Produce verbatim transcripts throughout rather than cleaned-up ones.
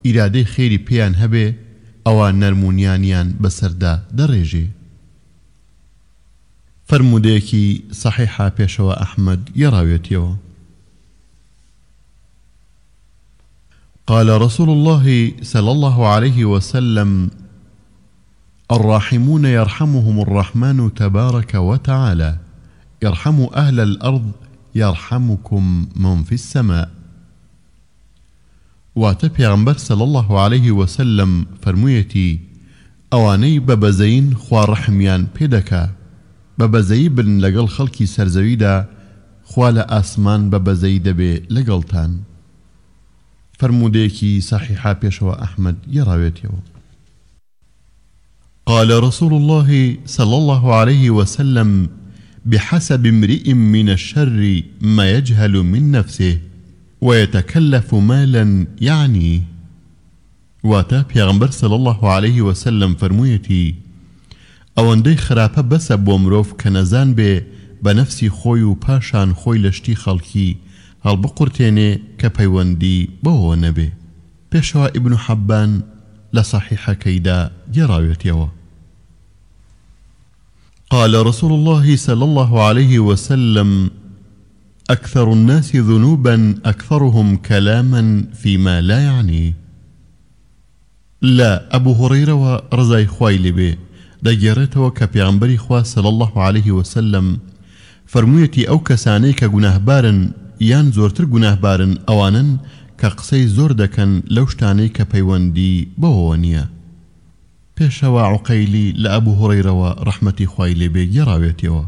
ئیرادەی خێری پێیان هەبێ ئەوە نەرمونیانیان بەسەردا دەڕێژێ. فرمودەیەکی صحیحە پێشەوە ئەحمەد گێڕاوێتیەوە. قال رسول الله صلى الله عليه وسلم الراحمون يرحمهم الرحمن تبارك وتعالى ارحموا أهل الأرض يرحمكم من في السماء. واتە پێغەمبەر صلى الله عليه وسلم فرموویەتی ئەوانەی بەبەزەین خوا ڕەحمیان پێدەکا بەبەزەیی بن لەگەڵ خەڵکی سەرزەویدا خوا لە ئاسمان بەبەزەیی دەبێ لەگەڵتان. فرمودەیەکی صحیحە پێشەوە ئەحمەد گێڕاوێتیەوە. قال رسول الله صلى الله عليه وسلم بحسب امرئ من الشر ما يجهل من نفسه ويتكلف مالا يعني. واتا پیغمبر صلى الله عليه وسلم فرموویەتی ئەوەندەی خراپە بەسە بۆ مرۆڤ کە نەزان بێ بە نەفسی خۆی و پاشان خۆی لە شتی خەڵکی هەڵبقورتێنێ کە پەیوەندی بەوە نەبێ. پێشەوە ئیبن حەبان لە صحیحەکەیدا گێڕاوێتیەوە. قال رسول الله صلى الله عليه وسلم أكثر الناس ذنوبا أكثرهم كلاما فيما لا يعني. لا أبو هريرة رضای خوای لێبێ دەگێڕێتەوە کە پێغەمبەری خوا صلى الله عليه وسلم فەرموویەتی ئەو کەسانەی کە گوناهبارن یان زۆرتر گوناهبارن ئەوانن کە قسەی زۆر دەکەن لەو شتانەی کە پەیوەندی بەوەوە نییە. پێشەوە عوقەیلی لە ئەبو هورەیرەوە ڕەحمەتی خوای لێبێ گێڕاوێتیەوە.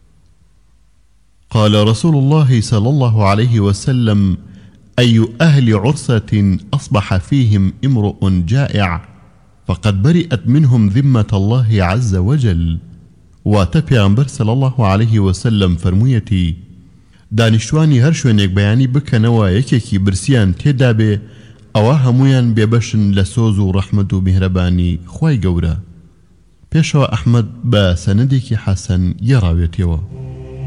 قال رسول الله صلى الله عليه وسلم أي أهل عرسة أصبح فيهم امرؤ جائع فقد برئت منهم ذمة الله عز وجل. واتە پێغەمبەر صلى الله عليه وسلم فرموویەتی دانیشتوانی هەر شوێنێک بەیانی بکەنەوە یەکێکی برسیان تێدا بێ ئەوە هەمویان بێبەشن لە سۆز و ڕەحمەت و میهرەبانی خوای گەورە. پێشەوە ئەحمەد بە سەنەدێکی حەسەن گێڕاوێتیەوە.